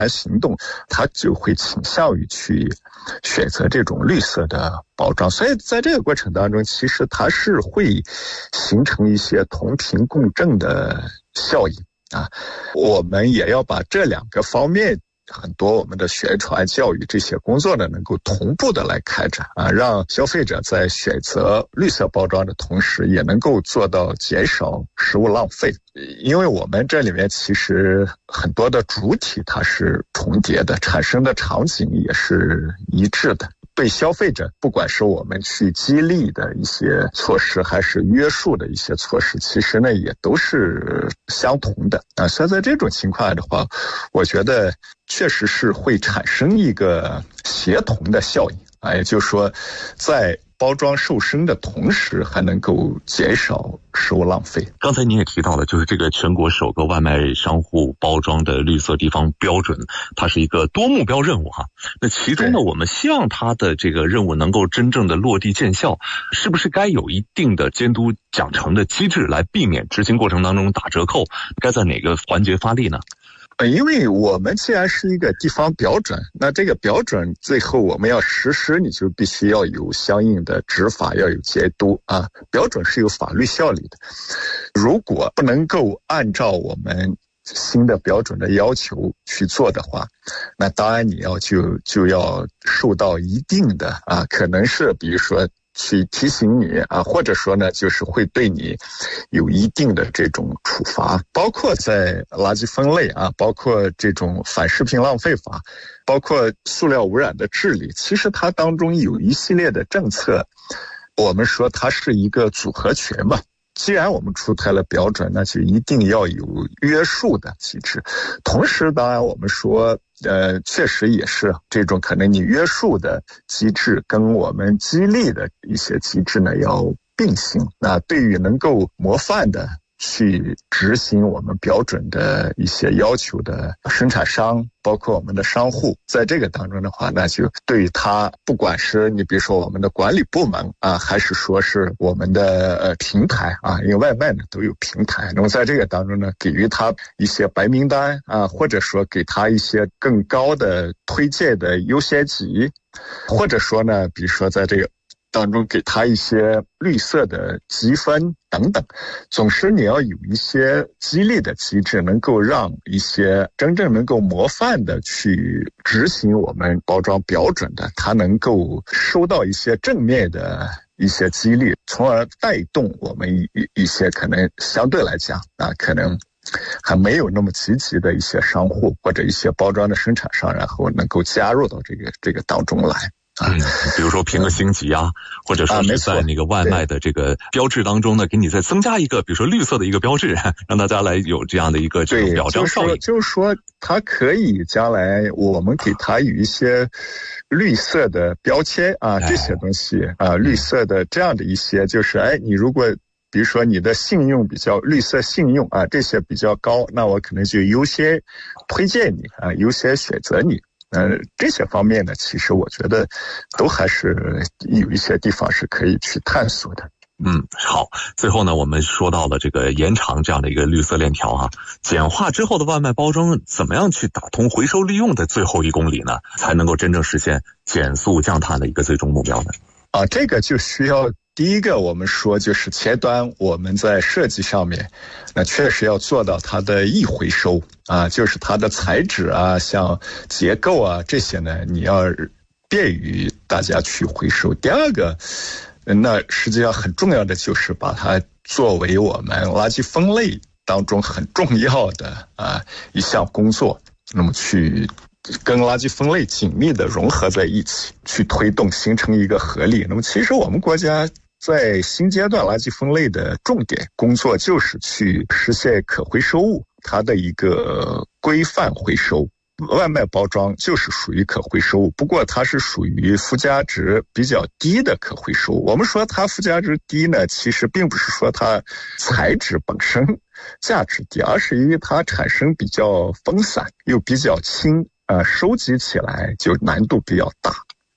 行动，它就会倾向于去选择这种绿色的包装。所以在这个过程当中，其实它是会形成一些同频共振的效应啊。我们也要把这两个方面很多我们的宣传教育这些工作呢能够同步的来开展啊，让消费者在选择绿色包装的同时也能够做到减少食物浪费。因为我们这里面其实很多的主体它是重叠的，产生的场景也是一致的。对消费者，不管是我们去激励的一些措施还是约束的一些措施，其实呢也都是相同的啊。所以在这种情况的话，我觉得确实是会产生一个协同的效应啊，也就是说在包装瘦身的同时还能够减少食物浪费。 刚才您也提到了，就是这个全国首个外卖商户包装的绿色地方标准，它是一个多目标任务哈。那其中呢，我们希望它的这个任务能够真正的落地见效，是不是该有一定的监督奖惩的机制来避免执行过程当中打折扣？该在哪个环节发力呢？ 因为我们既然是一个地方标准，那这个标准最后我们要实施，你就必须要有相应的执法，要有监督啊。标准是有法律效力的，如果不能够按照我们新的标准的要求去做的话，那当然你就要受到一定的可能是比如说去提醒你啊，或者说呢就是会对你有一定的这种处罚，包括在垃圾分类啊，包括这种反食品浪费法，包括塑料污染的治理，其实它当中有一系列的政策，我们说它是一个组合拳嘛。既然我们出台了标准，那就一定要有约束的机制。同时当然我们说确实也是这种可能你约束的机制跟我们激励的一些机制呢要并行。那对于能够模范的去执行我们标准的一些要求的生产商，包括我们的商户，在这个当中的话，那就对于他不管是你比如说我们的管理部门啊，还是说是我们的平台啊，因为外卖呢都有平台，那么在这个当中呢给予他一些白名单啊，或者说给他一些更高的推荐的优先级，或者说呢比如说在这个当中给他一些绿色的积分等等，总是你要有一些激励的机制，能够让一些真正能够模范的去执行我们包装标准的，他能够收到一些正面的一些激励，从而带动我们一些可能相对来讲可能还没有那么积极的一些商户或者一些包装的生产商，然后能够加入到这个当中来。 比如说评个星级啊，或者说是在那个外卖的这个标志当中呢，给你再增加一个比如说绿色的一个标志，让大家来有这样的一个这种表彰效应。 就是说它可以将来我们给它有一些绿色的标签啊，这些东西啊，绿色的这样的一些，就是你如果比如说你的信用比较绿色信用啊，这些比较高，那我可能就优先推荐你啊，优先选择你。这些方面呢，其实我觉得都还是有一些地方是可以去探索的。 好，最后呢，我们说到了这个延长这样的一个绿色链条啊，简化之后的外卖包装怎么样去打通回收利用的最后1公里呢，才能够真正实现减速降碳的一个最终目标呢？ 这个就需要第一个我们说就是前端我们在设计上面，那确实要做到它的易回收啊，就是它的材质啊，像结构啊这些呢，你要便于大家去回收。第二个，那实际上很重要的就是把它作为我们垃圾分类当中很重要的一项工作，那么去跟垃圾分类紧密的融合在一起，去推动形成一个合力。那么其实我们国家在新阶段垃圾分类的重点工作就是去实现可回收物它的一个规范回收。外卖包装就是属于可回收物，不过它是属于附加值比较低的可回收物。我们说它附加值低呢，其实并不是说它材质本身价值低，而是因为它产生比较分散又比较轻，收集起来就难度比较大。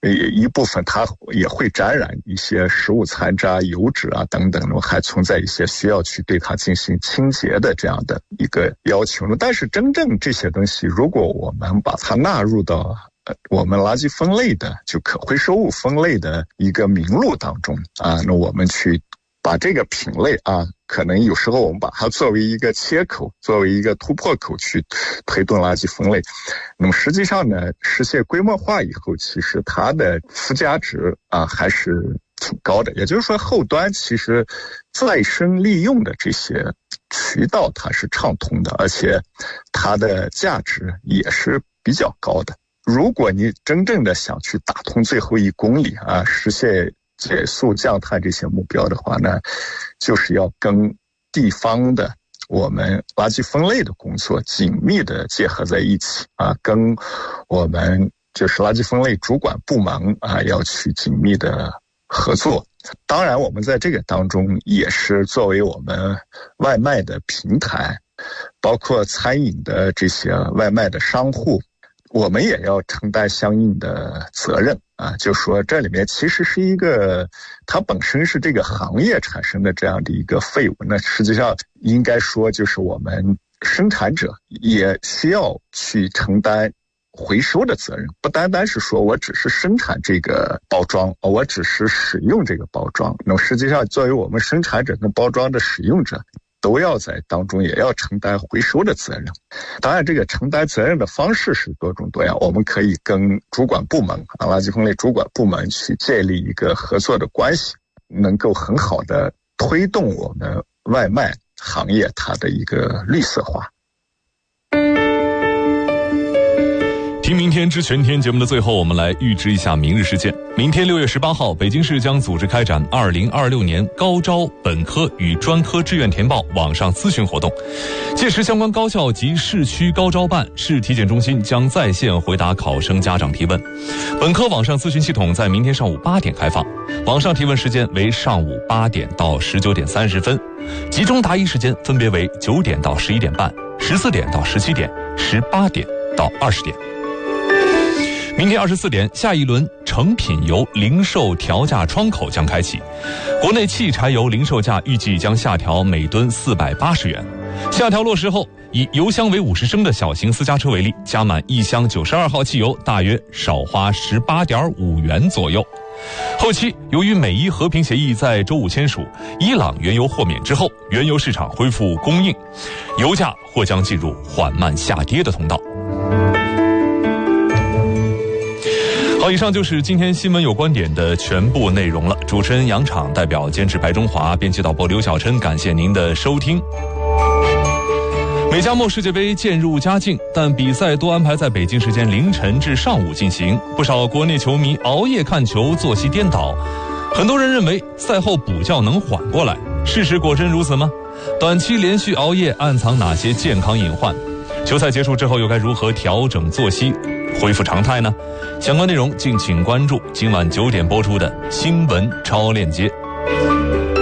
一部分它也会沾染一些食物残渣、油脂啊等等，还存在一些需要去对它进行清洁的这样的一个要求。但是真正这些东西，如果我们把它纳入到我们垃圾分类的就可回收物分类的一个名录当中啊，那我们去把这个品类啊，可能有时候我们把它作为一个切口，作为一个突破口去推动垃圾分类。那么实际上呢，实现规模化以后，其实它的附加值啊还是挺高的。也就是说，后端其实再生利用的这些渠道它是畅通的，而且它的价值也是比较高的。如果你真正的想去打通最后1公里啊，实现减速降碳这些目标的话呢，就是要跟地方的我们垃圾分类的工作紧密的结合在一起啊，跟我们就是垃圾分类主管部门啊要去紧密的合作。当然我们在这个当中也是作为我们外卖的平台，包括餐饮的这些外卖的商户，我们也要承担相应的责任啊，就说这里面其实是一个它本身是这个行业产生的这样的一个废物，那实际上应该说就是我们生产者也需要去承担回收的责任，不单单是说我只是生产这个包装，我只是使用这个包装，那么实际上作为我们生产者跟包装的使用者都要在当中也要承担回收的责任。当然这个承担责任的方式是多种多样，我们可以跟主管部门啊，垃圾分类主管部门去建立一个合作的关系，能够很好的推动我们外卖行业它的一个绿色化。 听明天知全天节目的最后，我们来预知一下明日事件。明天6月18号，北京市将组织开展2026年高招本科与专科志愿填报网上咨询活动，届时相关高校及市区高招办、市体检中心将在线回答考生家长提问。本科网上咨询系统在明天上午8点开放，网上提问时间为上午8点到19点30分，集中答疑时间分别为9点到11点半、14点到17点、18点到20点。明天24点，下一轮成品油零售调价窗口将开启。国内汽柴油零售价预计将下调每吨480元。下调落实后，以油箱为50升的小型私家车为例，加满1箱92号汽油大约少花18.5元左右。后期由于美伊和平协议在周五签署，伊朗原油豁免之后，原油市场恢复供应，油价或将进入缓慢下跌的通道。好，以上就是今天新闻有观点的全部内容了。主持人杨昶，代表监制白中华，编辑导播刘小琛，感谢您的收听。美加墨世界杯渐入佳境，但比赛多安排在北京时间凌晨至上午进行，不少国内球迷熬夜看球，作息颠倒。很多人认为赛后补觉能缓过来，事实果真如此吗？短期连续熬夜暗藏哪些健康隐患？球赛结束之后又该如何调整作息，恢复常态呢？相关内容敬请关注今晚9点播出的新闻超链接。